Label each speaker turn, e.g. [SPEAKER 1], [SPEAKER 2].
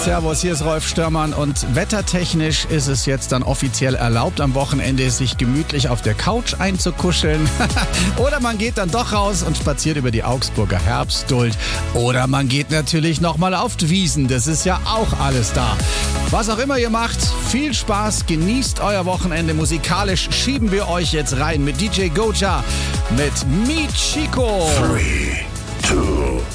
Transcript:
[SPEAKER 1] Servus, hier ist Rolf Störmann und wettertechnisch ist es jetzt dann offiziell erlaubt, am Wochenende sich gemütlich auf der Couch einzukuscheln. Oder man geht dann doch raus und spaziert über die Augsburger Herbstduld. Oder man geht natürlich nochmal auf die Wiesn, das ist ja auch alles da. Was auch immer ihr macht, viel Spaß, genießt euer Wochenende. Musikalisch schieben wir euch jetzt rein mit DJ Goja, mit Meet Chico.
[SPEAKER 2] 3, 2,